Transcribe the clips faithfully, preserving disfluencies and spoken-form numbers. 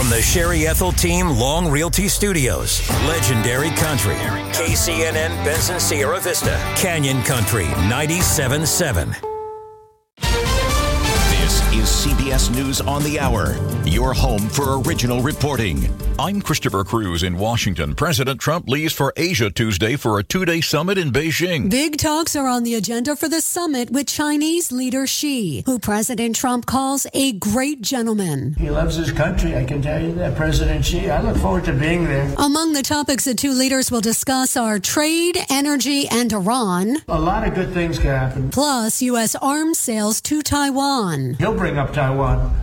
From the Sherry Ethel Team Long Realty Studios, Legendary Country, K C N N Benson Sierra Vista, Canyon Country ninety-seven point seven. This is C B S News on the Hour, your home for original reporting. I'm Christopher Cruz in Washington. President Trump leaves for Asia Tuesday for a two-day summit in Beijing. Big talks are on the agenda for the summit with Chinese leader Xi, who President Trump calls a great gentleman. He loves his country, I can tell you that, President Xi. I look forward to being there. Among the topics the two leaders will discuss are trade, energy, and Iran. A lot of good things can happen. Plus, U S arms sales to Taiwan. He'll bring up Taiwan.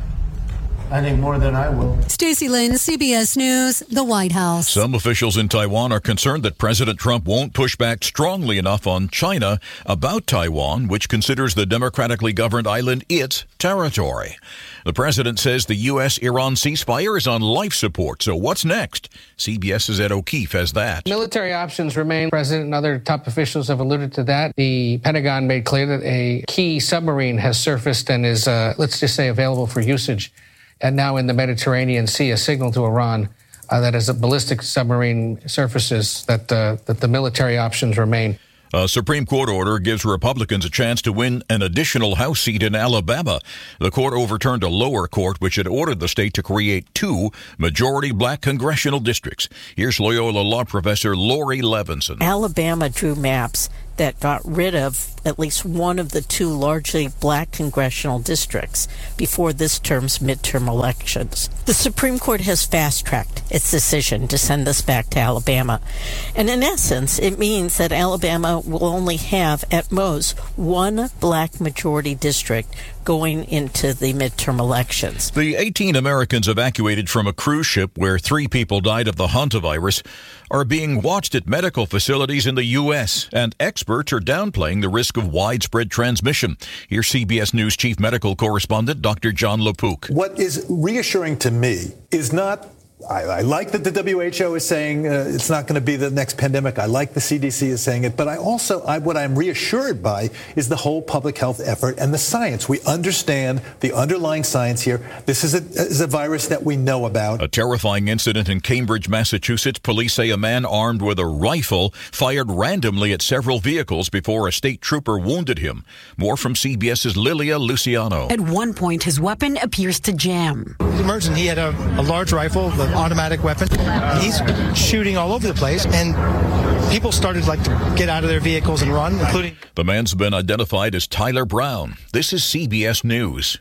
I think more than I will. Stacey Lynn, C B S News, the White House. Some officials in Taiwan are concerned that President Trump won't push back strongly enough on China about Taiwan, which considers the democratically governed island its territory. The president says the U S Iran ceasefire is on life support. So what's next? CBS's Ed O'Keefe has that. Military options remain. President and other top officials have alluded to that. The Pentagon made clear that a key submarine has surfaced and is, uh, let's just say, available for usage. And now in the Mediterranean Sea, a signal to Iran uh, that as a ballistic submarine surfaces, that, uh, that the military options remain. A Supreme Court order gives Republicans a chance to win an additional House seat in Alabama. The court overturned a lower court which had ordered the state to create two majority black congressional districts. Here's Loyola law professor Lori Levinson. Alabama drew maps that got rid of at least one of the two largely black congressional districts before this term's midterm elections. The Supreme Court has fast-tracked its decision to send this back to Alabama. And in essence, it means that Alabama will only have, at most, one black majority district going into the midterm elections. The eighteen Americans evacuated from a cruise ship where three people died of the hantavirus are being watched at medical facilities in the U S, and experts are downplaying the risk of widespread transmission. Here's C B S News Chief Medical Correspondent Doctor John LaPook. What is reassuring to me is not I, I like that the W H O is saying uh, it's not going to be the next pandemic. I like the C D C is saying it. But I also, I, what I'm reassured by is the whole public health effort and the science. We understand the underlying science here. This is a, is a virus that we know about. A terrifying incident in Cambridge, Massachusetts. Police say a man armed with a rifle fired randomly at several vehicles before a state trooper wounded him. More from CBS's Lilia Luciano. At one point, his weapon appears to jam. Emergent, he had a, a large rifle, an automatic weapon. He's shooting all over the place, and people started like to get out of their vehicles and run, including... The man's been identified as Tyler Brown. This is C B S News.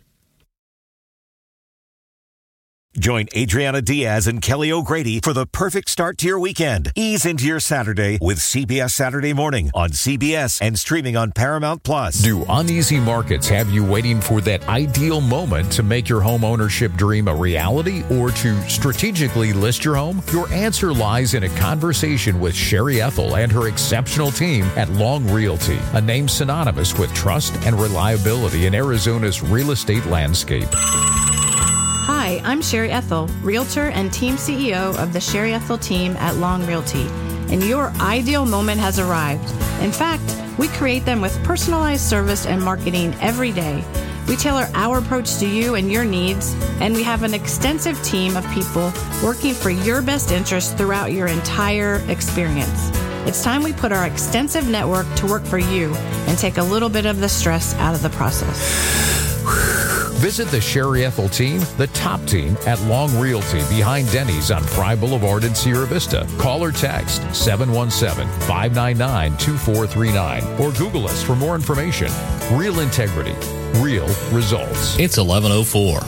Join Adriana Diaz and Kelly O'Grady for the perfect start to your weekend. Ease into your Saturday with C B S Saturday Morning on C B S and streaming on Paramount Plus. Do uneasy markets have you waiting for that ideal moment to make your home ownership dream a reality or to strategically list your home? Your answer lies in a conversation with Sherry Ethel and her exceptional team at Long Realty, a name synonymous with trust and reliability in Arizona's real estate landscape. Hi, I'm Sherry Ethel, Realtor and Team C E O of the Sherry Ethel team at Long Realty, and your ideal moment has arrived. In fact, we create them with personalized service and marketing every day. We tailor our approach to you and your needs, and we have an extensive team of people working for your best interests throughout your entire experience. It's time we put our extensive network to work for you and take a little bit of the stress out of the process. Visit the Sherry Ethel team, the top team at Long Realty behind Denny's on Fry Boulevard in Sierra Vista. Call or text seven one seven, five nine nine, two four three nine or Google us for more information. Real integrity, real results. It's eleven oh four.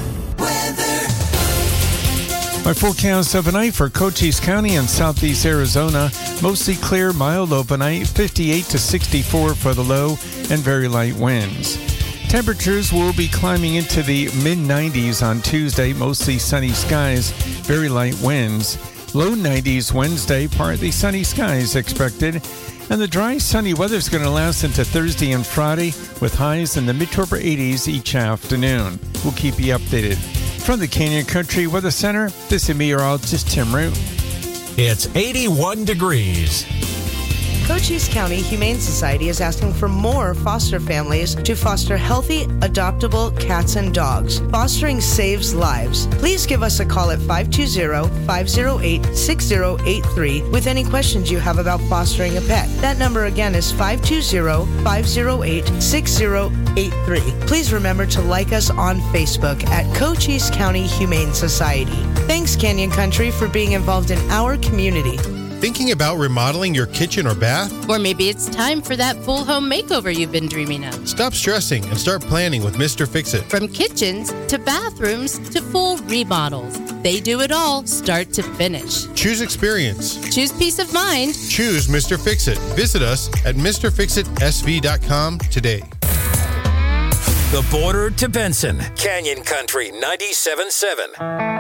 My forecast overnight for Cochise County and southeast Arizona. Mostly clear, mild overnight, fifty-eight to sixty-four for the low and very light winds. Temperatures will be climbing into the mid nineties on Tuesday, mostly sunny skies, very light winds. Low nineties Wednesday, partly sunny skies expected. And the dry, sunny weather is going to last into Thursday and Friday with highs in the mid to upper eighties each afternoon. We'll keep you updated. From the Canyon Country Weather Center, this is meteorologist Tim Root. It's eighty-one degrees. Cochise County Humane Society is asking for more foster families to foster healthy, adoptable cats and dogs. Fostering saves lives. Please give us a call at five two zero, five zero eight, six zero eight three with any questions you have about fostering a pet. That number again is five two zero, five zero eight, six zero eight three. Please remember to like us on Facebook at Cochise County Humane Society. Thanks, Canyon Country, for being involved in our community. Thinking about remodeling your kitchen or bath? Or maybe it's time for that full home makeover you've been dreaming of. Stop stressing and start planning with Mister Fix-It. From kitchens to bathrooms to full remodels, they do it all start to finish. Choose experience. Choose peace of mind. Choose Mister Fix-It. Visit us at Mr Fix It S V dot com today. The border to Benson, Canyon Country ninety-seven point seven.